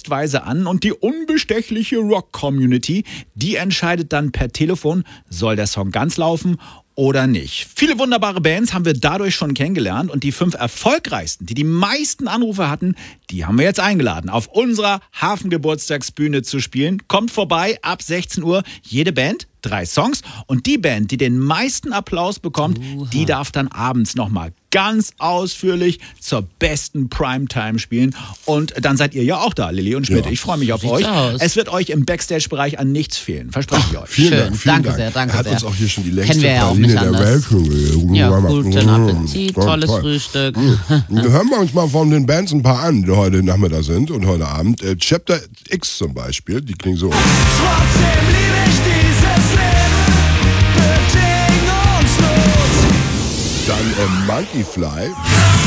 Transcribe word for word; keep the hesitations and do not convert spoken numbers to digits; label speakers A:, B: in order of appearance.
A: testweise an und die unbestechliche Rock-Community, die entscheidet dann per Telefon, soll der Song ganz laufen oder nicht. Viele wunderbare Bands haben wir dadurch schon kennengelernt und die fünf erfolgreichsten, die die meisten Anrufe hatten, die haben wir jetzt eingeladen, auf unserer Hafengeburtstagsbühne zu spielen. Kommt vorbei ab sechzehn Uhr, jede Band drei Songs und die Band, die den meisten Applaus bekommt, Uha. die darf dann abends nochmal ganz ausführlich zur besten Primetime spielen und dann seid ihr ja auch da, Lilly und Schmidt. Ja, ich freue mich auf euch. Aus. Es wird euch im Backstage-Bereich an nichts fehlen, verspreche ich euch.
B: Vielen
C: Schön.
B: Dank, vielen
C: danke
B: Dank.
C: sehr, danke
B: er hat
C: sehr.
B: uns auch hier schon die längste
C: Kennen wir ja auch
B: Praline
C: nicht
B: der
C: anders.
B: Welt.
C: Ja, guten Appetit,
B: Toll,
C: tolles
B: toll.
C: Frühstück.
B: Wir hören wir uns mal von den Bands ein paar an, die heute Nachmittag sind und heute Abend. Äh, Chapter X zum Beispiel, die klingen so.
D: Trotzdem liebe ich dieses Leben bedingungslos.
B: Dann äh, Monkeyfly.